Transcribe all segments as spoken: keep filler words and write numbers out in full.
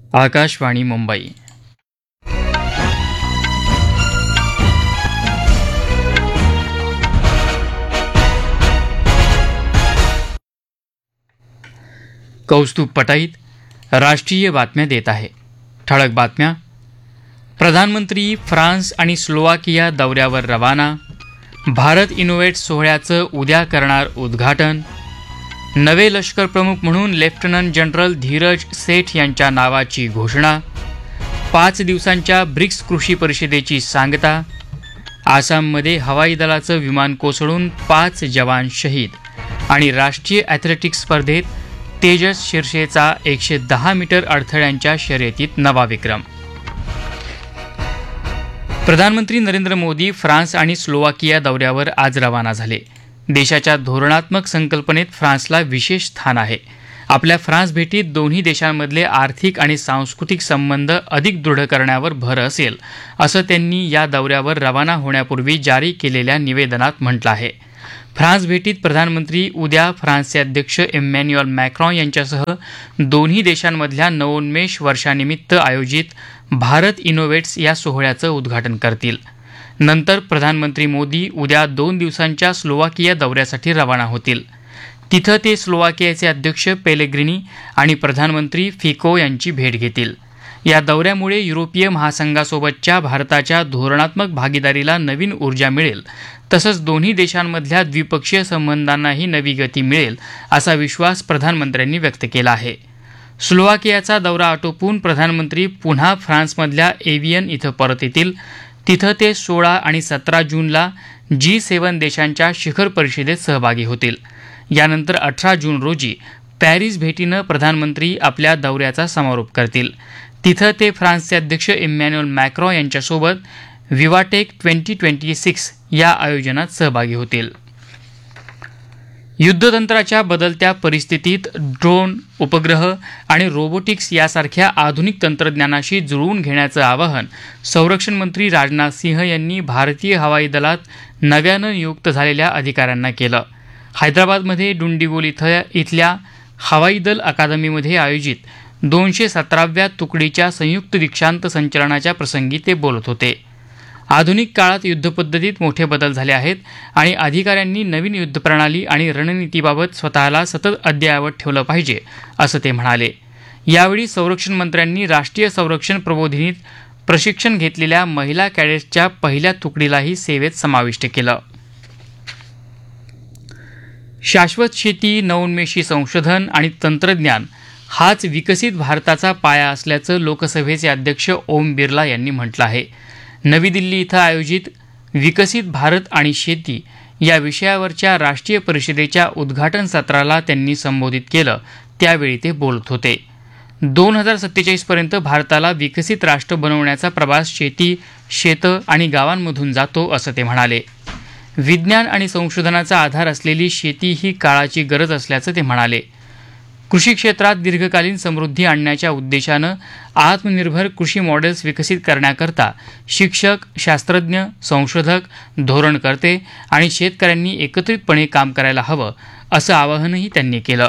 आकाशवाणी मुंबई. कौस्तुभ पटाईत राष्ट्रीय बातम्या देत आहे. ठळक बातम्या. प्रधानमंत्री फ्रान्स आणि स्लोवाकिया दौऱ्यावर रवाना. भारत इनोव्हेट सोहळ्याचं उद्या करणार उद्घाटन. नवे लष्कर प्रमुख म्हणून लेफ्टनंट जनरल धीरज सेठ यांच्या नावाची घोषणा. पाच दिवसांच्या ब्रिक्स कृषी परिषदेची सांगता. आसाममध्ये हवाई दलाचं विमान कोसळून पाच जवान शहीद. आणि राष्ट्रीय ॲथलेटिक्स स्पर्धेत तेजस शिर्षेचा एकशे दहा मीटर अडथळ्यांच्या शर्यतीत नवा विक्रम. प्रधानमंत्री नरेंद्र मोदी फ्रान्स आणि स्लोवाकिया दौऱ्यावर आज रवाना झाले. देशाच्या धोरणात्मक संकल्पनेत फ्रान्सला विशेष स्थान आहे. आपल्या फ्रान्स भेटीत दोन्ही देशांमधले आर्थिक आणि सांस्कृतिक संबंध अधिक दृढ करण्यावर भर असेल, असं त्यांनी या दौऱ्यावर रवाना होण्यापूर्वी जारी केलेल्या निवेदनात म्हटलं आहे. फ्रान्स भेटीत प्रधानमंत्री उद्या फ्रान्सचे अध्यक्ष इमॅन्युएल मॅक्रॉन यांच्यासह दोन्ही देशांमधल्या नवोन्मेष वर्षानिमित्त आयोजित भारत इनोव्हेट्स या सोहळ्याचं उद्घाटन करतील. नंतर प्रधानमंत्री मोदी उद्या दोन दिवसांच्या स्लोवाकिया दौऱ्यासाठी रवाना होतील. तिथं ते स्लोवाकियाचे अध्यक्ष पेलेग्रिनी आणि प्रधानमंत्री फिको यांची भेट घेतील. या दौऱ्यामुळे युरोपीय महासंघासोबतच्या भारताच्या धोरणात्मक भागीदारीला नवीन ऊर्जा मिळेल, तसंच दोन्ही देशांमधल्या द्विपक्षीय संबंधांनाही नवी गती मिळेल, असा विश्वास प्रधानमंत्र्यांनी व्यक्त केला आहे. स्लोवाकियाचा दौरा आटोपून प्रधानमंत्री पुन्हा फ्रान्समधल्या एव्हियन इथं परत येतील. तिथं ते सोळा आणि सतरा जूनला जी सेवन देशांच्या शिखर परिषदेत सहभागी होतील. यानंतर अठरा जून रोजी पॅरिस भेटीनं प्रधानमंत्री आपल्या दौऱ्याचा समारोप करतील. तिथं ते फ्रान्सचे अध्यक्ष इमॅन्युएल मॅक्रॉन यांच्यासोबत विवाटेक ट्वेंटी ट्वेंटी सिक्स या आयोजनात सहभागी होतील. युद्धतंत्राच्या बदलत्या परिस्थितीत ड्रोन, उपग्रह आणि रोबोटिक्स यासारख्या आधुनिक तंत्रज्ञानाशी जुळवून घेण्याचं आवाहन संरक्षण मंत्री राजनाथ सिंह यांनी भारतीय हवाई दलात नव्यानं नियुक्त झालेल्या अधिकाऱ्यांना केलं. हैदराबादमध्ये डुंडिगुल इथं इथल्या हवाई दल अकादमीमध्ये आयोजित दोनशे सतराव्या तुकडीच्या संयुक्त दीक्षांत संचलनाच्या प्रसंगी ते बोलत होते. आधुनिक काळात युद्धपद्धतीत मोठे बदल झाले आहेत आणि अधिकाऱ्यांनी नवीन युद्धप्रणाली आणि रणनीतीबाबत स्वतःला सतत अद्ययावत ठेवलं पाहिजे, असं ते म्हणाले. यावेळी संरक्षण मंत्र्यांनी राष्ट्रीय संरक्षण प्रबोधिनीत प्रशिक्षण घेतलेल्या महिला कॅडेट्सच्या पहिल्या तुकडीलाही सेवेत समाविष्ट केलं. शाश्वत शेती, नवोन्मेषी संशोधन आणि तंत्रज्ञान हाच विकसित भारताचा पाया असल्याचं लोकसभेचे अध्यक्ष ओम बिर्ला यांनी म्हटलं आहे. नवी दिल्ली इथं आयोजित विकसित भारत आणि शेती या विषयावरच्या राष्ट्रीय परिषदेच्या उद्घाटन सत्राला त्यांनी संबोधित केलं. त्यावेळी ते बोलत होते. दोन हजार सत्तेचाळीसपर्यंत भारताला विकसित राष्ट्र बनवण्याचा प्रवास शेती, शेतं आणि गावांमधून जातो, असं ते म्हणाले. विज्ञान आणि संशोधनाचा आधार असलेली शेती ही काळाची गरज असल्याचं ते म्हणाले. कृषी क्षेत्रात दीर्घकालीन समृद्धी आणण्याच्या उद्देशानं आत्मनिर्भर कृषी मॉडेल्स विकसित करण्याकरता शिक्षक, शास्त्रज्ञ, संशोधक, धोरणकर्ते आणि शेतकऱ्यांनी एकत्रितपणे काम करायला हवं, असं आवाहनही त्यांनी केलं.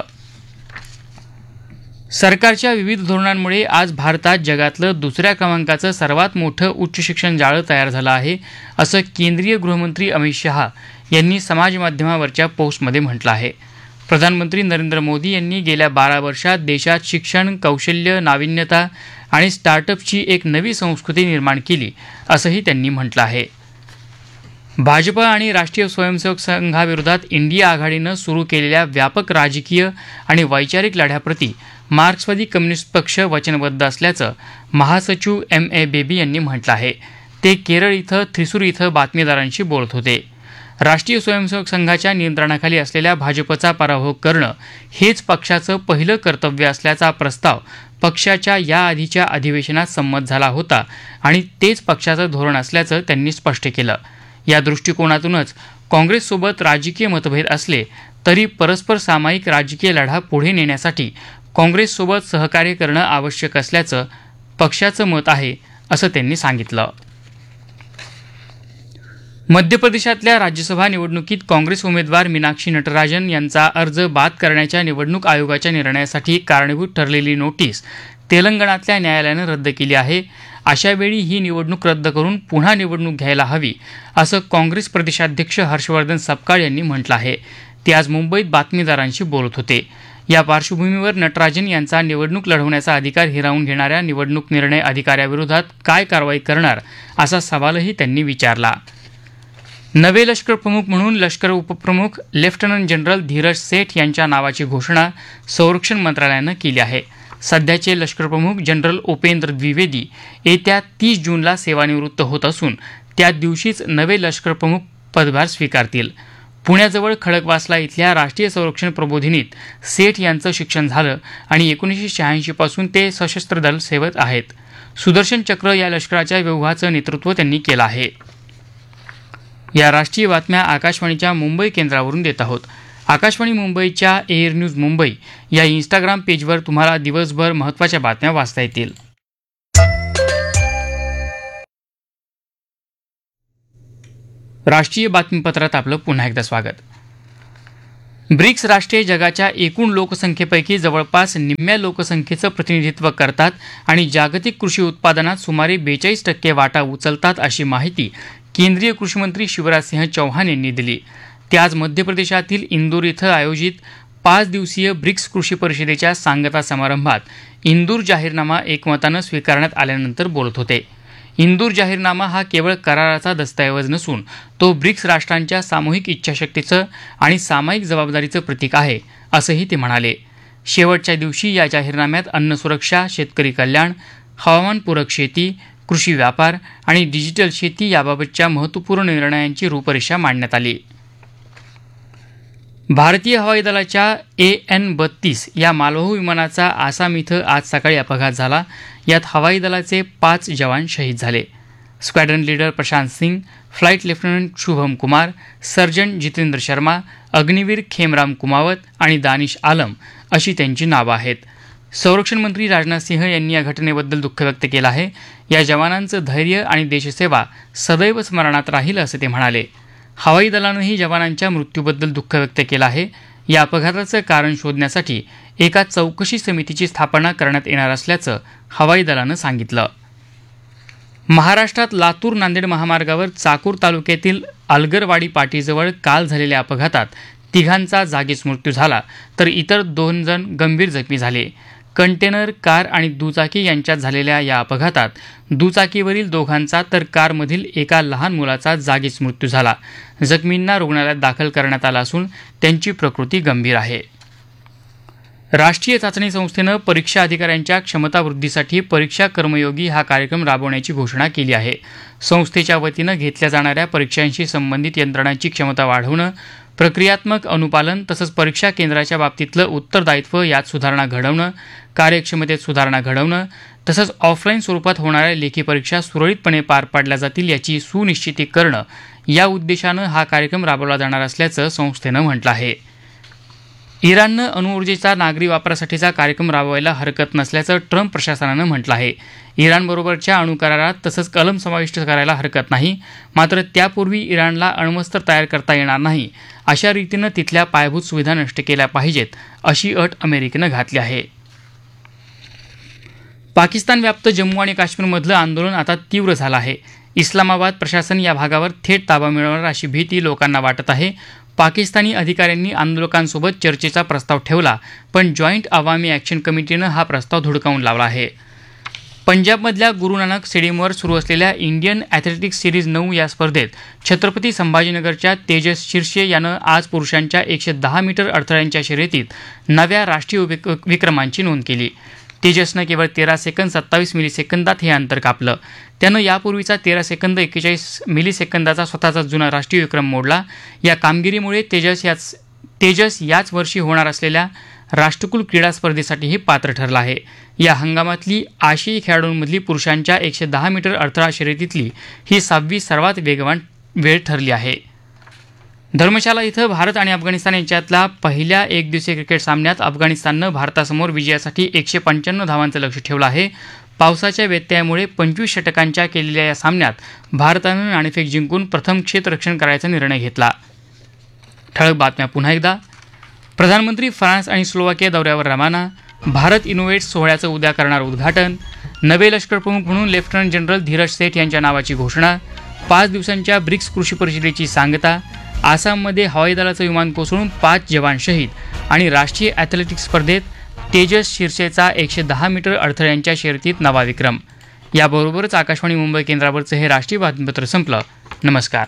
सरकारच्या विविध धोरणांमुळे आज भारतात जगातलं दुसऱ्या क्रमांकाचं सर्वात मोठं उच्च शिक्षण जाळं तयार झालं आहे, असं केंद्रीय गृहमंत्री अमित शहा यांनी समाजमाध्यमावरच्या पोस्टमध्ये म्हटलं आहे. प्रधानमंत्री नरेंद्र मोदी यांनी गेल्या बारा वर्षात देशात शिक्षण, कौशल्य, नाविन्यता आणि स्टार्टअपची एक नवी संस्कृती निर्माण केली, असंही त्यांनी म्हटलं आहे. भाजपा आणि राष्ट्रीय स्वयंसेवक संघाविरोधात इंडिया आघाडीनं सुरू केलेल्या व्यापक राजकीय आणि वैचारिक लढ्याप्रती मार्क्सवादी कम्युनिस्ट पक्ष वचनबद्ध असल्याचं महासचिव एम ए बेबी यांनी म्हटलं आहे. ते केरळ इथं थ्रिसूर इथं बातमीदारांशी बोलत होते. राष्ट्रीय स्वयंसेवक संघाच्या नियंत्रणाखाली असलेल्या भाजपचा पराभव करणं हेच पक्षाचं पहिलं कर्तव्य असल्याचा प्रस्ताव पक्षाच्या याआधीच्या अधिवेशनात संमत झाला होता आणि तेच पक्षाचं धोरण असल्याचं त्यांनी स्पष्ट केलं. या दृष्टिकोनातूनच काँग्रेससोबत राजकीय मतभेद असले तरी परस्पर सामायिक राजकीय लढा पुढे नेण्यासाठी काँग्रेससोबत सहकार्य करणं आवश्यक असल्याचं पक्षाचं मत आहे, असं त्यांनी सांगितलं. मध्य प्रदेशातल्या राज्यसभा निवडणुकीत काँग्रेस उमेदवार मीनाक्षी नटराजन यांचा अर्ज बाद करण्याच्या निवडणूक आयोगाच्या निर्णयासाठी कारणीभूत ठरलेली नोटीस तेलंगणातल्या न्यायालयानं रद्द केली आहे. अशावेळी ही निवडणूक रद्द करून पुन्हा निवडणूक घ्यायला हवी असं काँग्रेस प्रदेशाध्यक्ष हर्षवर्धन सपकाळ यांनी म्हटलं आहे. ते आज मुंबईत बातमीदारांशी बोलत होते. या पार्श्वभूमीवर नटराजन यांचा निवडणूक लढवण्याचा अधिकार हिरावून घेणाऱ्या निवडणूक निर्णय अधिकाऱ्याविरोधात काय कारवाई करणार असा सवालही त्यांनी विचारला. नवे लष्कर प्रमुख म्हणून लष्कर उपप्रमुख लेफ्टनंट जनरल धीरज सेठ यांच्या नावाची घोषणा संरक्षण मंत्रालयानं केली आहे. सध्याचे लष्कर प्रमुख जनरल उपेंद्र द्विवेदी येत्या तीस जूनला सेवानिवृत्त होत असून त्या दिवशीच नवे लष्कर प्रमुख पदभार स्वीकारतील. पुण्याजवळ खडकवासला इथल्या राष्ट्रीय संरक्षण प्रबोधिनीत सेठ यांचं शिक्षण झालं आणि एकोणीसशे शहाऐंशी पासून ते सशस्त्र दल सेवेत आहेत. सुदर्शन चक्र या लष्कराच्या व्यूहाचं नेतृत्व त्यांनी केलं आहे. या राष्ट्रीय बातम्या आकाशवाणीच्या मुंबई केंद्रावरून देत आहोत. आकाशवाणी मुंबईच्या एअर न्यूज मुंबई या इंस्टाग्राम पेजवर तुम्हाला दिवसभर महत्त्वाच्या बातम्या वाचता येतील. राष्ट्रीय बातमीपत्रात आपलं पुन्हा एकदा स्वागत. ब्रिक्स राष्ट्रे जगाच्या एकूण लोकसंख्येपैकी जवळपास निम्म्या लोकसंख्येचं प्रतिनिधित्व करतात आणि जागतिक कृषी उत्पादनात सुमारे बेचाळीस टक्के वाटा उचलतात अशी माहिती केंद्रीय कृषीमंत्री शिवराजसिंह चौहान यांनी दिली. ते आज मध्य प्रदेशातील इंदूर इथं आयोजित पाच दिवसीय ब्रिक्स कृषी परिषदेच्या सांगता समारंभात इंदूर जाहीरनामा एकमतानं स्वीकारण्यात आल्यानंतर बोलत होते. इंदूर जाहीरनामा हा केवळ कराराचा दस्तऐवज नसून तो ब्रिक्स राष्ट्रांच्या सामूहिक इच्छाशक्तीचं आणि सामायिक जबाबदारीचं प्रतीक आहे असंही ते म्हणाले. शेवटच्या दिवशी या जाहीरनाम्यात अन्न सुरक्षा, शेतकरी कल्याण, हवामानपूरक शेती, कृषी व्यापार आणि डिजिटल शेती याबाबतच्या महत्त्वपूर्ण निर्णयांची रूपरेषा मांडण्यात आली. भारतीय हवाई दलाच्या ए एन बत्तीस या मालवाहू विमानाचा आसाम इथं आज सकाळी अपघात झाला. यात हवाई दलाचे पाच जवान शहीद झाले. स्क्वॅड्रन leader Prashant Singh, flight lieutenant Shubham Kumar, surgeon Jitendra Sharma, Agniveer खेमराम Kumawat आणि दानिश आलम अशी त्यांची नावं आहेत. संरक्षण मंत्री राजनाथ सिंह यांनी या घटनेबद्दल दुःख व्यक्त केलं आहे. या जवानांचं धैर्य आणि देशसेवा सदैव स्मरणात राहील असं ते म्हणाले. हवाई दलानंही जवानांच्या मृत्यूबद्दल दुःख व्यक्त केलं आहे. या अपघाताचं कारण शोधण्यासाठी एका चौकशी समितीची स्थापना करण्यात येणार असल्याचं हवाई दलानं सांगितलं. महाराष्ट्रात लातूर नांदेड महामार्गावर चाकूर तालुक्यातील अलगरवाडी पाटीजवळ काल झालेल्या अपघातात तिघांचा जागीच मृत्यू झाला तर इतर दोन जण गंभीर जखमी झाले. कंटेनर, कार आणि दुचाकी यांच्यात झालेल्या या अपघातात दुचाकीवरील दोघांचा तर कारमधील एका लहान मुलाचा जागीच मृत्यू झाला. जखमींना रुग्णालयात दाखल करण्यात आलं असून त्यांची प्रकृती गंभीर आहे. राष्ट्रीय चाचणी संस्थेनं परीक्षा अधिकाऱ्यांच्या क्षमतावृद्धीसाठी परीक्षा कर्मयोगी हा कार्यक्रम राबवण्याची घोषणा केली आहे. संस्थेच्या वतीनं घेतल्या जाणाऱ्या परीक्षांशी संबंधित यंत्रणांची क्षमता वाढवणं, प्रक्रियात्मक अनुपालन तसंच परीक्षा केंद्राच्या बाबतीतलं उत्तरदायित्व यात सुधारणा घडवणं, कार्यक्षमतेत सुधारणा घडवणं तसंच ऑफलाईन स्वरूपात होणाऱ्या लेखी परीक्षा सुरळीतपणे पार पाडल्या जातील याची सुनिश्चिती करणं या उद्देशानं हा कार्यक्रम राबवला जाणार असल्याचं संस्थेनं म्हटलं आहे. इराणनं अणुऊर्जेचा नागरी वापरासाठीचा कार्यक्रम राबवायला हरकत नसल्याचं ट्रम्प प्रशासनानं म्हटलं आहे. इराणबरोबरच्या अणुकरारात तसंच कलम समाविष्ट करायला हरकत नाही, मात्र त्यापूर्वी इराणला अण्वस्त्र तयार करता येणार नाही अशा रीतीनं तिथल्या पायाभूत सुविधा नष्ट केल्या पाहिजेत अशी अट अमेरिकेनं घातली आहे. पाकिस्तान व्याप्त जम्मू आणि काश्मीरमधलं आंदोलन आता तीव्र झालं आहे. इस्लामाबाद प्रशासन या भागावर थेट ताबा मिळवणार अशी भीती लोकांना वाटत आहे. पाकिस्तानी अधिकाऱ्यांनी आंदोलकांसोबत चर्चेचा प्रस्ताव ठेवला, पण जॉईंट अवामी ॲक्शन कमिटीनं हा प्रस्ताव धुडकावून लावला आहे. पंजाबमधल्या गुरु नानक स्टेडियमवर सुरू असलेल्या इंडियन ॲथलेटिक्स सिरीज नऊ या स्पर्धेत छत्रपती संभाजीनगरच्या तेजस शिर्षे यानं आज पुरुषांच्या एकशे दहा मीटर अडथळ्यांच्या शर्यतीत नव्या राष्ट्रीय विक विक्रमांची नोंद केली. तेजसनं केवळ तेरा सेकंद सत्तावीस मिलीसेकंदात हे अंतर कापलं. त्यानं यापूर्वीचा तेरा सेकंद एक्केचाळीस मिलीसेकंदाचा स्वतःचा जुना राष्ट्रीय विक्रम मोडला. या कामगिरीमुळे तेजस याच तेजस याच वर्षी होणार असलेल्या राष्ट्रकुल क्रीडा स्पर्धेसाठीही पात्र ठरला आहे. या हंगामातली आशियाई खेळाडूंमधली पुरुषांच्या एकशे दहा मीटर अडथळा शर्यतीतली ही सहावी सर्वात वेगवान वेळ ठरली आहे. धर्मशाला इथं भारत आणि अफगाणिस्तान यांच्यातल्या पहिल्या एकदिवसीय क्रिकेट सामन्यात अफगाणिस्ताननं भारतासमोर विजयासाठी एकशे पंच्याण्णव धावांचं लक्ष्य ठेवलं आहे. पावसाच्या व्यत्ययामुळे पंचवीस षटकांच्या केलेल्या या सामन्यात भारतानं नाणेफेक जिंकून प्रथम क्षेत्ररक्षण करायचा निर्णय घेतला. ठळक बातम्या पुन्हा एकदा. प्रधानमंत्री फ्रान्स आणि स्लोवाकिया दौऱ्यावर रवाना. भारत इनोव्हेट्स सोहळ्याचं उद्या करणार उद्घाटन, नवे लष्करप्रमुख म्हणून लेफ्टनंट जनरल धीरज सेठ यांच्या नावाची घोषणा, पाच दिवसांच्या ब्रिक्स कृषी परिषदेची सांगता, आसाममध्ये हवाई दलाचं विमान कोसळून पाच जवान शहीद आणि राष्ट्रीय ॲथलेटिक्स स्पर्धेत तेजस शिरसेचा एकशे दहा मीटर अडथळ्यांच्या शर्यतीत नवा विक्रम. याबरोबरच आकाशवाणी मुंबई केंद्रावरचं हे राष्ट्रीय बातमीपत्र संपलं. नमस्कार.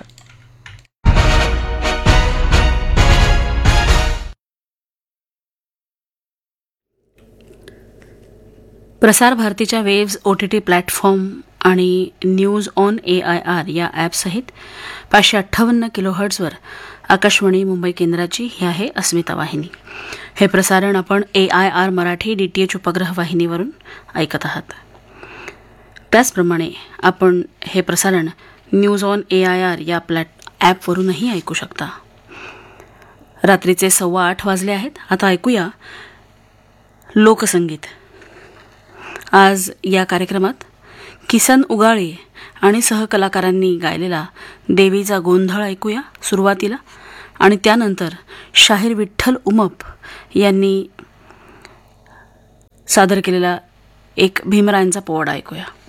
प्रसार भारतीच्या waves O T T platform आणि news on A I R या ॲपसहित पाचशे अठ्ठावन्न किलोहर्ट्झवर आकाशवाणी मुंबई केंद्राची ही आहे अस्मिता वाहिनी. हे प्रसारण आपण ए I R Marathi D T H उपग्रह वाहिनीवरून ऐकत आहात. त्याचप्रमाणे आपण हे प्रसारण news on A I R या प्लॅट ॲपवरूनही ऐकू शकता. रात्रीचे सव्वा आठ वाजले आहेत. आता ऐकूया लोकसंगीत. आज या कार्यक्रमात किसन उगाळे आणि सहकलाकारांनी गायलेला देवीचा गोंधळ ऐकूया सुरुवातीला, आणि त्यानंतर शाहीर विठ्ठल उमप यांनी सादर केलेला एक भीमरायांचा पोवाडा ऐकूया.